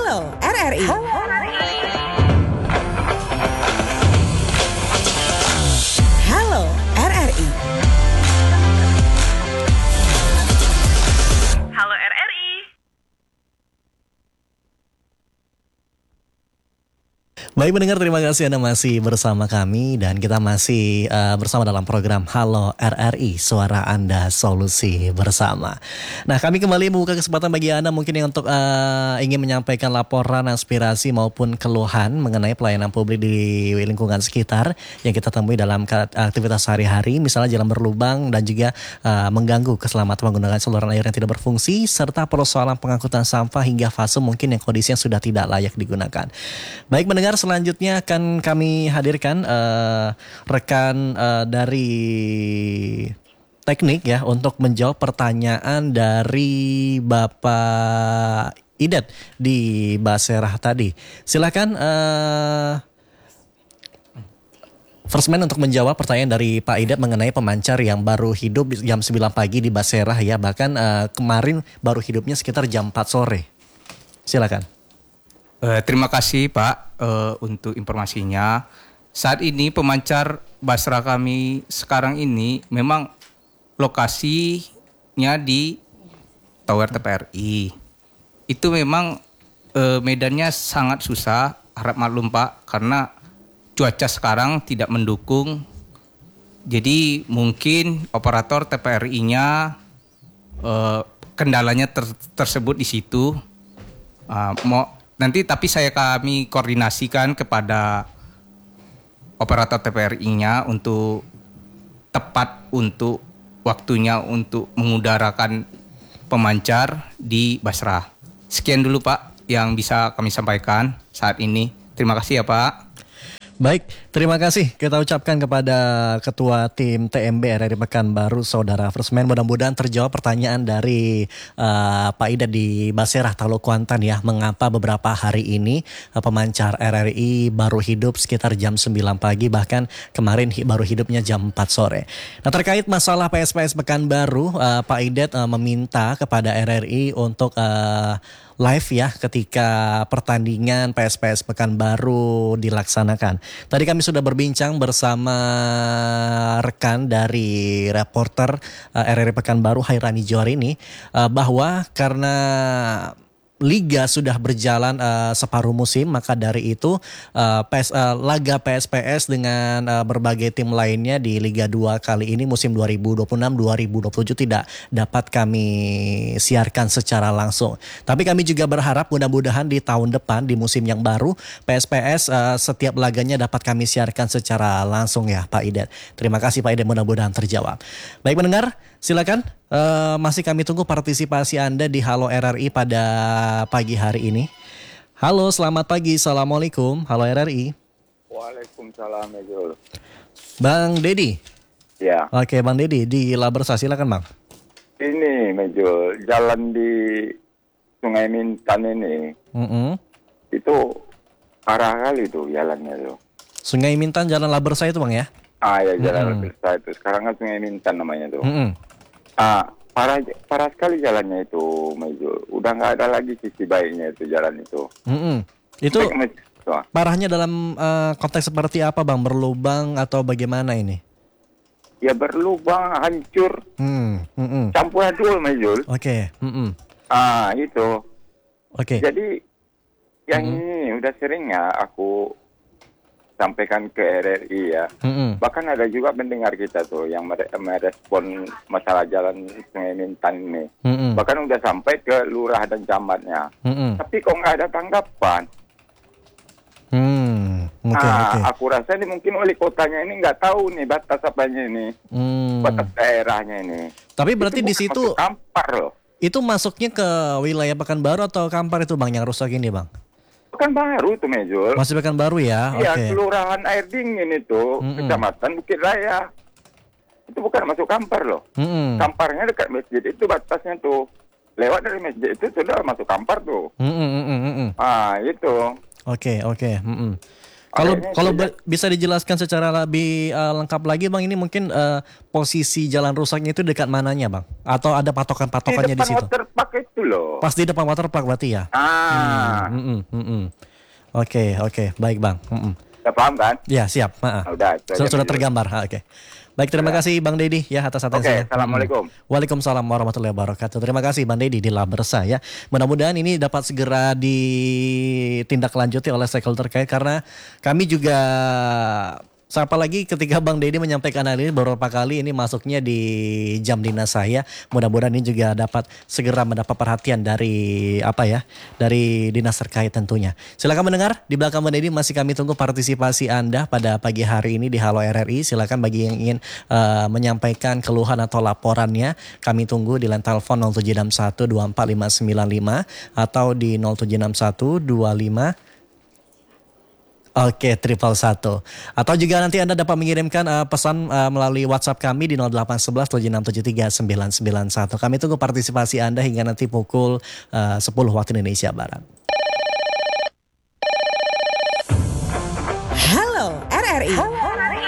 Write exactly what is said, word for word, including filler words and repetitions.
Halo R R I. Halo R R I. Halo R R I. Halo R R I. Baik pendengar, terima kasih Anda masih bersama kami dan kita masih uh, bersama dalam program Halo R R I, Suara Anda Solusi Bersama. Nah, kami kembali membuka kesempatan bagi Anda mungkin yang untuk uh, ingin menyampaikan laporan, aspirasi maupun keluhan mengenai pelayanan publik di lingkungan sekitar yang kita temui dalam aktivitas sehari-hari, misalnya jalan berlubang dan juga uh, mengganggu keselamatan menggunakan saluran air yang tidak berfungsi, serta persoalan pengangkutan sampah hingga fase mungkin yang kondisinya sudah tidak layak digunakan. Baik mendengar, selanjutnya akan kami hadirkan uh, rekan uh, dari teknik ya untuk menjawab pertanyaan dari Bapak Idet di Baserah tadi. Silakan uh, First Man untuk menjawab pertanyaan dari Pak Idet mengenai pemancar yang baru hidup jam sembilan pagi di Baserah ya. Bahkan uh, kemarin baru hidupnya sekitar jam empat sore. Silakan. Uh, terima kasih Pak uh, untuk informasinya. Saat ini pemancar Basra kami sekarang ini memang lokasinya di Tower T P R I. Itu memang uh, medannya sangat susah, harap maklum Pak, karena cuaca sekarang tidak mendukung. Jadi mungkin operator T P R I-nya uh, kendalanya ter- tersebut di situ. Uh, mau Nanti tapi saya kami koordinasikan kepada operator T P R I-nya untuk tepat untuk waktunya untuk mengudarakan pemancar di Basra. Sekian dulu Pak yang bisa kami sampaikan saat ini. Terima kasih ya Pak. Baik, terima kasih kita ucapkan kepada Ketua Tim T M B R R I Pekanbaru, Saudara Firstman. Mudah-mudahan terjawab pertanyaan dari uh, Pak Ida di Baserah, Talu Kuantan ya. Mengapa beberapa hari ini uh, pemancar R R I baru hidup sekitar jam sembilan pagi, bahkan kemarin hi- baru hidupnya jam empat sore. Nah, terkait masalah P S P S Pekanbaru, uh, Pak Idet uh, meminta kepada R R I untuk uh, live ya ketika pertandingan P S P S Pekanbaru dilaksanakan. Tadi kami sudah berbincang bersama rekan dari reporter uh, R R I Pekanbaru Hairani Johari ini uh, bahwa karena Liga sudah berjalan uh, separuh musim, maka dari itu uh, P S, uh, laga P S P S dengan uh, berbagai tim lainnya di Liga dua kali ini musim dua ribu dua puluh enam dua ribu dua puluh tujuh tidak dapat kami siarkan secara langsung. Tapi kami juga berharap mudah-mudahan di tahun depan di musim yang baru P S P S uh, setiap laganya dapat kami siarkan secara langsung ya Pak Idet. Terima kasih Pak Idet, mudah-mudahan terjawab. Baik mendengar, silakan uh, masih kami tunggu partisipasi Anda di Halo R R I pada pagi hari ini. Halo, selamat pagi. Assalamualaikum. Halo R R I. Waalaikumsalam, Mejul. Bang Dedi. Ya. Oke, Bang Dedi di Labersa, silakan Bang. Ini Mejul, jalan di Sungai Mintan ini, Mm-mm. itu parah kali tuh jalannya tuh. Sungai Mintan, Jalan Labersa itu Bang ya? Ah ya, jalan Mm-mm. Labersa itu. Sekarang kan Sungai Mintan namanya tuh. Mm-mm. Ah, parah parah sekali jalannya itu, Mejul. Udah nggak ada lagi sisi baiknya itu jalan itu. Mm-mm. Itu Baik, Mejul. Tuh. parahnya dalam uh, konteks seperti apa Bang? Berlubang atau bagaimana ini? Ya berlubang, hancur, Hmm. Mm-mm. campur adul, Mejul. Oke. Mm-mm. Ah, itu. Oke. Jadi yang Mm-mm. ini udah sering ya aku sampaikan ke R R I ya. Mm-mm. Bahkan ada juga pendengar kita tuh yang mere- merespon masalah jalan Sungai Mintan ini. Mm-mm. Bahkan udah sampai ke lurah dan camatnya. Mm-mm. Tapi kok nggak ada tanggapan? Hmm. Oke. nah, Oke. aku rasa ini mungkin wali kotanya ini nggak tahu nih batas apanya ini, Hmm. batas daerahnya ini. Tapi berarti Itu di bukan situ masuk Kampar loh. itu masuknya ke wilayah Pekanbaru atau Kampar itu Bang yang rusak ini Bang? Bukan baru itu Mejul. Masih Pekanbaru ya? Iya, Oke. kelurahan Air Dingin itu, Mm-mm. kecamatan Bukit Raya. Itu bukan masuk Kampar loh. Mm-mm. Kamparnya dekat masjid itu batasnya tuh. Lewat dari masjid itu sudah masuk Kampar tuh. Mm-mm, mm-mm, mm-mm. Ah, itu. Oke, oke. Mm-mm. Kalau Makanya kalau saya- be- bisa dijelaskan secara lebih uh, lengkap lagi Bang, ini mungkin uh, posisi jalan rusaknya itu dekat mananya Bang? Atau ada di patokan-patokannya di depan situ? waterpark itu loh. Pas di depan waterpark berarti ya? Ah, Mm-mm, mm-mm. Oke, oke, baik Bang. Mm-mm. udah paham kan? Ya, siap. Ha-ha. Ah, udah, itu aja Sudah, sudah dulu. tergambar. Ha, oke. Baik, terima kasih Bang Dedi ya atas Oke, atensinya. assalamualaikum. Mm-mm. Waalaikumsalam warahmatullahi wabarakatuh. Terima kasih Bang Dedi di Labersa ya. Mudah-mudahan ini dapat segera ditindaklanjuti oleh stakeholder terkait karena kami juga apalagi ketika Bang Dedi menyampaikan hal ini beberapa kali ini masuknya di jam dinas saya. Mudah-mudahan ini juga dapat segera mendapat perhatian dari apa ya, dari dinas terkait tentunya. Silakan mendengar di belakang Bang Dedi, masih kami tunggu partisipasi Anda pada pagi hari ini di Halo R R I. Silakan bagi yang ingin uh, menyampaikan keluhan atau laporannya, kami tunggu di line telepon nol tujuh enam satu dua empat lima sembilan lima atau di nol tujuh enam satu dua lima Oke, triple satu. Atau juga nanti Anda dapat mengirimkan uh, pesan uh, melalui WhatsApp kami di nol delapan satu satu tujuh enam tujuh tiga sembilan sembilan satu. Kami tunggu partisipasi Anda hingga nanti pukul uh, sepuluh waktu Indonesia Barat. Halo R R I.